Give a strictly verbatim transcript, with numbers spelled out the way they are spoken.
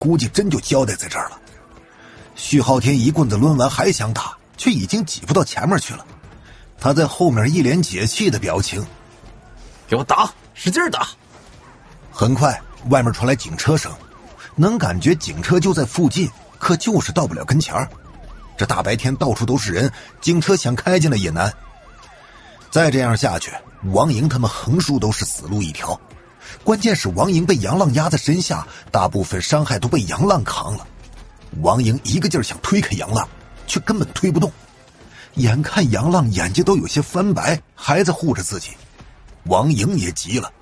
估计真就交代在这儿了。徐浩天一棍子抡完还想打，却已经挤不到前面去了。他在后面一脸解气的表情， 给我打，使劲打！ 很快外面传来警车声，能感觉警车就在附近，可就是到不了跟前儿。这大白天到处都是人，警车想开进来也难。再这样下去，王莹他们横竖都是死路一条。关键是王莹被杨浪压在身下，大部分伤害都被杨浪扛了。王莹一个劲儿想推开杨浪，却根本推不动。眼看杨浪眼睛都有些翻白，还在护着自己，王莹也急了，